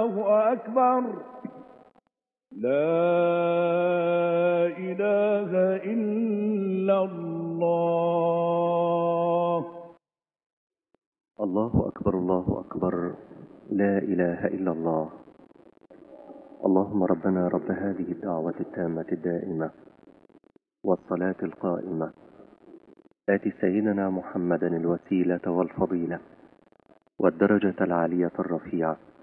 الله أكبر. لا إله إلا الله. الله أكبر الله أكبر، لا إله إلا الله. اللهم ربنا رب هذه الدعوة التامة الدائمة والصلاة القائمة، آت سيدنا محمدا الوسيلة والفضيلة والدرجة العالية الرفيعة